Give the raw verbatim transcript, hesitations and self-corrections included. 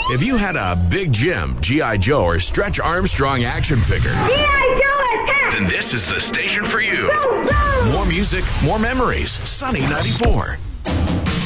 If you had a Big Jim, G I. Joe, or Stretch Armstrong action figure, G I. Joe attack! then this is the station for you. Go, go! More music, more memories. Sunny ninety-four.